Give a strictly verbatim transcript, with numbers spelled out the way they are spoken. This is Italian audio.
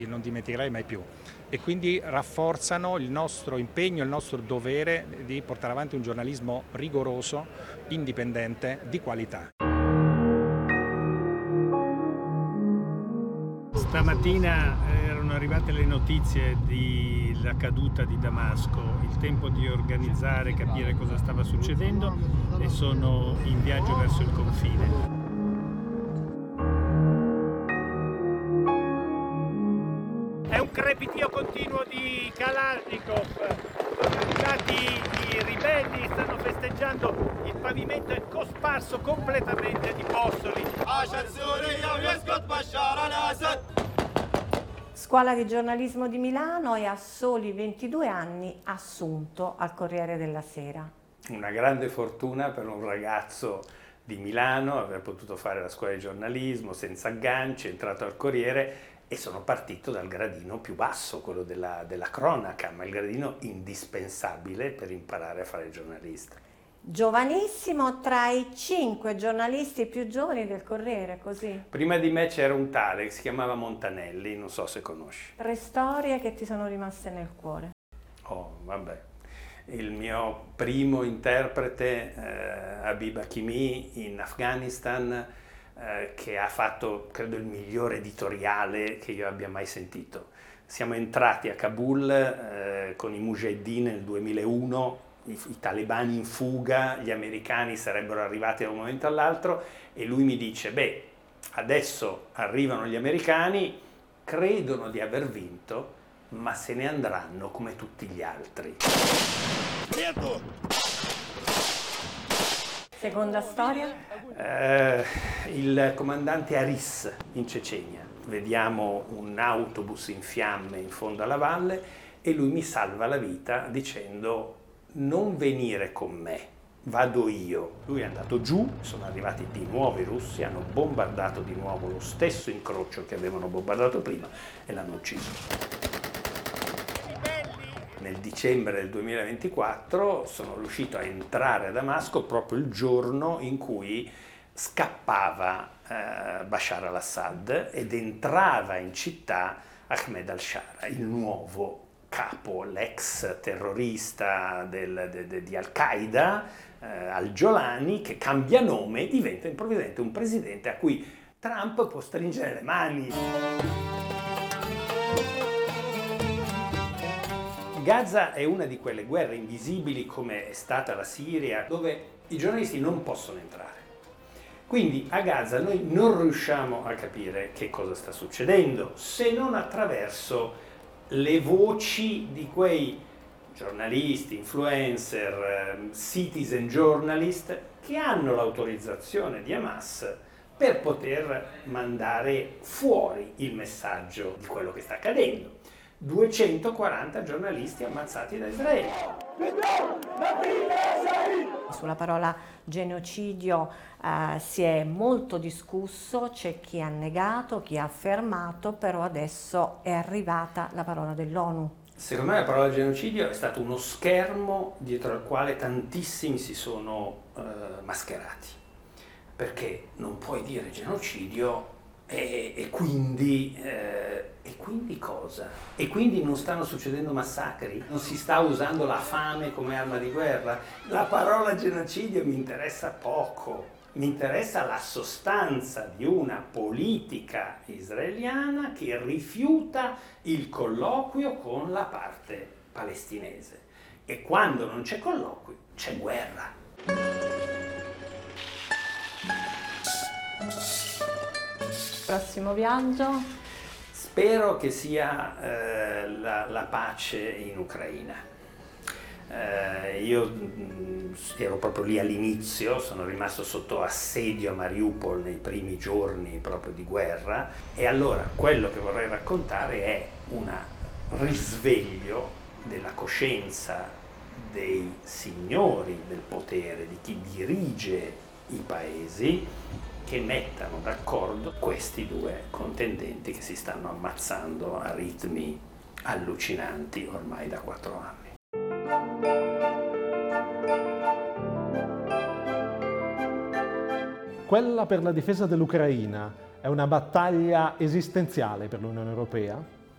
Non dimenticherai mai più e quindi rafforzano il nostro impegno, il nostro dovere di portare avanti un giornalismo rigoroso, indipendente, di qualità. Stamattina erano arrivate le notizie della caduta di Damasco, il tempo di organizzare, capire cosa stava succedendo e sono in viaggio verso il confine. È un crepitio continuo di Kalashnikov. Sono arrivati i ribelli, stanno festeggiando, il pavimento è cosparso completamente di bossoli. Scuola di giornalismo di Milano e a soli ventidue anni assunto al Corriere della Sera. Una grande fortuna per un ragazzo di Milano aver potuto fare la scuola di giornalismo senza agganci, è entrato al Corriere e sono partito dal gradino più basso, quello della, della cronaca, ma il gradino indispensabile per imparare a fare il giornalista. Giovanissimo, tra i cinque giornalisti più giovani del Corriere, così. Prima di me c'era un tale che si chiamava Montanelli, non so se conosci. Tre storie che ti sono rimaste nel cuore. Oh, vabbè. Il mio primo interprete, eh, Habib Hakimi, in Afghanistan, eh, che ha fatto, credo, il migliore editoriale che io abbia mai sentito. Siamo entrati a Kabul eh, con i Mujahideen nel duemilauno, i, i talebani in fuga, gli americani sarebbero arrivati da un momento all'altro e lui mi dice, beh, adesso arrivano gli americani, credono di aver vinto, ma se ne andranno come tutti gli altri. Seconda storia? Eh, il comandante Aris in Cecenia. Vediamo un autobus in fiamme in fondo alla valle e lui mi salva la vita dicendo non venire con me, vado io. Lui è andato giù, sono arrivati di nuovo i russi, hanno bombardato di nuovo lo stesso incrocio che avevano bombardato prima e l'hanno ucciso. Nel dicembre del duemilaventiquattro sono riuscito a entrare a Damasco proprio il giorno in cui scappava eh, Bashar al-Assad ed entrava in città Ahmed al-Shara, il nuovo capo, l'ex terrorista del, de, de, di Al-Qaeda, eh, Al-Jolani, che cambia nome e diventa improvvisamente un presidente a cui Trump può stringere le mani. Gaza è una di quelle guerre invisibili come è stata la Siria, dove i giornalisti non possono entrare. Quindi a Gaza noi non riusciamo a capire che cosa sta succedendo, se non attraverso le voci di quei giornalisti, influencer, citizen journalist che hanno l'autorizzazione di Hamas per poter mandare fuori il messaggio di quello che sta accadendo. duecentoquaranta giornalisti ammazzati da Israele. Sulla parola genocidio eh, si è molto discusso, c'è chi ha negato, chi ha affermato, però adesso è arrivata la parola dell'ONU. Secondo me la parola genocidio è stato uno schermo dietro al quale tantissimi si sono eh, mascherati, perché non puoi dire genocidio e, e quindi... Eh, E quindi cosa? E quindi non stanno succedendo massacri? Non si sta usando la fame come arma di guerra? La parola genocidio mi interessa poco, mi interessa la sostanza di una politica israeliana che rifiuta il colloquio con la parte palestinese. E quando non c'è colloquio, c'è guerra. Prossimo viaggio? Spero che sia eh, la, la pace in Ucraina. Eh, io mh, ero proprio lì all'inizio, sono rimasto sotto assedio a Mariupol nei primi giorni proprio di guerra e allora quello che vorrei raccontare è un risveglio della coscienza dei signori del potere, di chi dirige i paesi, che mettano d'accordo questi due contendenti che si stanno ammazzando a ritmi allucinanti ormai da quattro anni. Quella per la difesa dell'Ucraina è una battaglia esistenziale per l'Unione Europea?